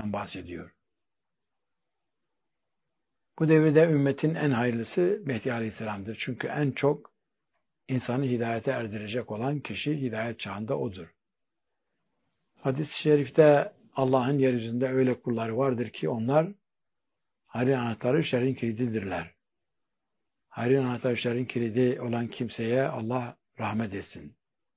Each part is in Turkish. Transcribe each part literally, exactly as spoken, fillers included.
olmasından bahsediyor. Bu devirde ümmetin en hayırlısı Mehdi Aleyhisselam'dır. Çünkü en çok insanı hidayete erdirecek olan kişi hidayet çağında odur. Hadis-i şerifte Allah'ın yeryüzünde öyle kulları vardır ki onlar hayırın anahtarı, şerrin kilididirler. Hayırın anahtarı, şerrin kilidi olan kimseye Allah rahmet etsin.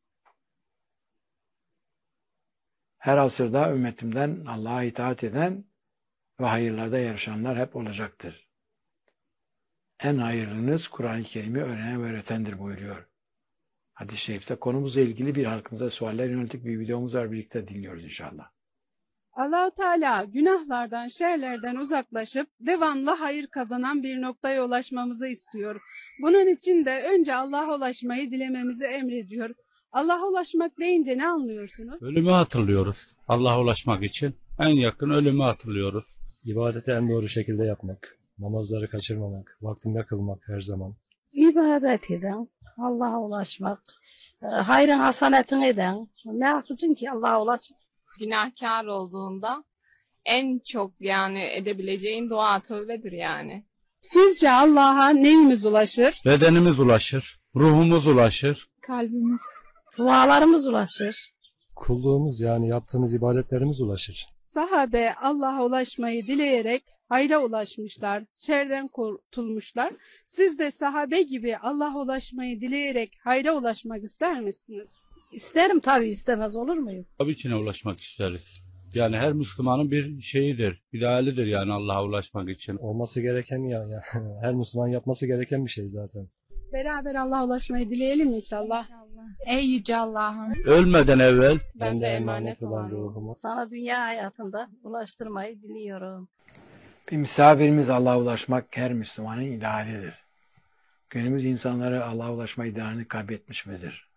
Her asırda ümmetimden Allah'a itaat eden ve hayırlarda yarışanlar hep olacaktır. En hayırlınız Kur'an-ı Kerim'i öğrenen ve öğretendir buyuruyor. Hadis-i şerifte konumuzla ilgili bir halkımıza sualler yönelik bir videomuz var. Birlikte dinliyoruz inşallah. Allah-u Teala günahlardan, şerlerden uzaklaşıp devamlı hayır kazanan bir noktaya ulaşmamızı istiyor. Bunun için de önce Allah'a ulaşmayı dilememizi emrediyor. Allah'a ulaşmak deyince ne anlıyorsunuz? Ölümü hatırlıyoruz. Allah'a ulaşmak için en yakın ölümü hatırlıyoruz. İbadeti en doğru şekilde yapmak, namazları kaçırmamak, vaktinde kılmak her zaman. İbadet eden, Allah'a ulaşmak, hayrın hasanetini eden, ne yapacaksın ki Allah'a ulaşmak? Günahkar olduğunda en çok yani edebileceğin dua tövbedir yani. Sizce Allah'a neyimiz ulaşır? Bedenimiz ulaşır, ruhumuz ulaşır. Kalbimiz. Dualarımız ulaşır. Kulluğumuz yani yaptığımız ibadetlerimiz ulaşır. Sahabe Allah'a ulaşmayı dileyerek hayra ulaşmışlar, şerden kurtulmuşlar. Siz de sahabe gibi Allah'a ulaşmayı dileyerek hayra ulaşmak ister misiniz? İsterim tabii, istemez olur muyum? Tabii ki ne ulaşmak isteriz. Yani her Müslümanın bir şeyidir, idealidir yani Allah'a ulaşmak için. Olması gereken ya, ya her Müslüman yapması gereken bir şey zaten. Beraber Allah'a ulaşmayı dileyelim inşallah. Ey yüce Allah'ım. Ölmeden evvel Ben de emanet olan ruhum. ruhumu Sana dünya hayatında ulaştırmayı diliyorum. Bir misafirimiz Allah'a ulaşmak her Müslümanın idealidir. Günümüz insanları Allah'a ulaşma idealini kaybetmiş midir?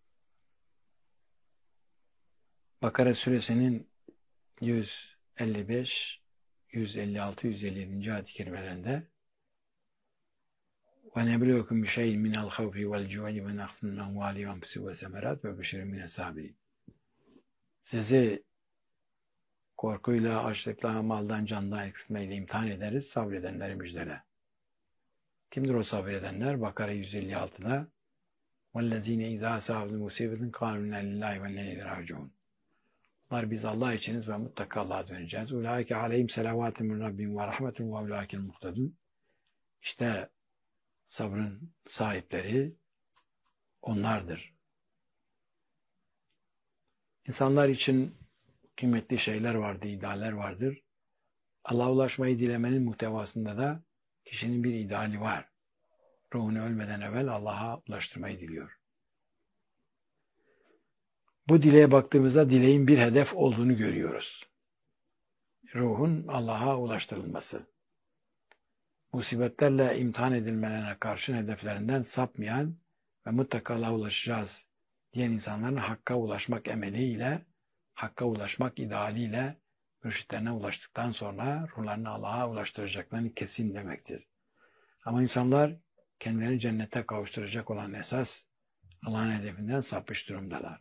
Bakara suresinin yüz elli beş, yüz elli altı, yüz elli yedi. ayet-i kerimelerinde وَنَبْلُوكُمْ بِشَيْءٍ مِنَ الْخَوْفِ وَالْجُوعِ وَنَقْصٍ مِنَ الْأَمْوَالِ وَالْأَنْفُسِ وَالثَّمَرَاتِ وَبَشِّرِ مِنَ الصَّابِرِينَ. Sizi korkuyla, açlıkla, maldan, candan eksiltmeyle imtihan ederiz, sabredenleri müjdele. Kimdir o sabredenler? Bakara yüz elli altıda وَالَّذ۪ينَ اِذَا سَابْدُ مُسِيبَةٍ قَالُوا اِنَّا لِلّٰهِ وَاِنَّا اِلَيْهِ رَاجِعُونَ. Bunlar biz Allah içiniz ve mutlaka Allah'a döneceğiz. اُولَٰئِكَ عَلَيْهِمْ سَلَوَاتٍ مِنْ رَبِّهِمْ وَرَحْمَةٌ وَاُولَٰئِكَ الْمُهْتَدُونَ. İşte sabrın sahipleri onlardır. İnsanlar için kıymetli şeyler vardır, idealler vardır. Allah'a ulaşmayı dilemenin muhtevasında da kişinin bir ideali var. Ruhunu ölmeden evvel Allah'a ulaştırmayı diliyor. Bu dileğe baktığımızda dileğin bir hedef olduğunu görüyoruz. Ruhun Allah'a ulaştırılması. Musibetlerle imtihan edilmelerine karşı hedeflerinden sapmayan ve mutlaka Allah'a ulaşacağız diyen insanların hakka ulaşmak emeliyle, hakka ulaşmak idealiyle mürşitlerine ulaştıktan sonra ruhlarını Allah'a ulaştıracaklarını kesin demektir. Ama insanlar kendilerini cennete kavuşturacak olan esas Allah'ın hedefinden sapmış durumdalar.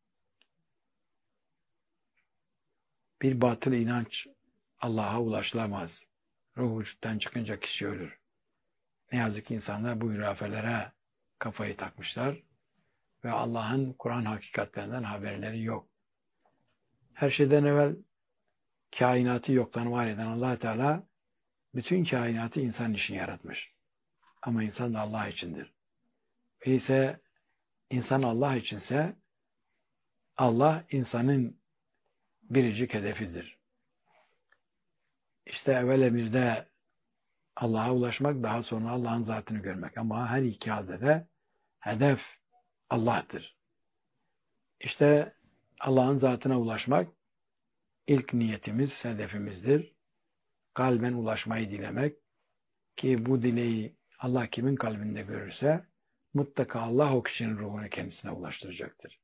Bir batıl inanç Allah'a ulaşılamaz. Ruh vücuttan çıkınca kişi ölür. Ne yazık ki insanlar bu hurafelere kafayı takmışlar ve Allah'ın Kur'an hakikatlerinden haberleri yok. Her şeyden evvel kainatı yoktan var eden Allah Teala bütün kainatı insan için yaratmış. Ama insan da Allah içindir. Öyleyse insan Allah içinse Allah insanın biricik hedefidir. İşte evvel bir de Allah'a ulaşmak, daha sonra Allah'ın zatını görmek. Ama her iki halde de hedef Allah'tır. İşte Allah'ın zatına ulaşmak ilk niyetimiz, hedefimizdir. Kalben ulaşmayı dilemek ki bu dileği Allah kimin kalbinde görürse mutlaka Allah o kişinin ruhunu kendisine ulaştıracaktır.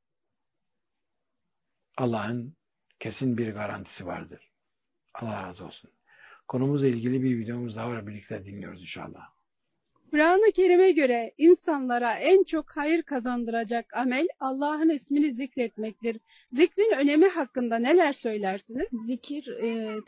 Allah'ın kesin bir garantisi vardır. Allah razı olsun. Konumuzla ilgili bir videomuz daha var. Birlikte dinliyoruz inşallah. Kur'an-ı Kerim'e göre insanlara en çok hayır kazandıracak amel Allah'ın ismini zikretmektir. Zikrin önemi hakkında neler söylersiniz? Zikir e,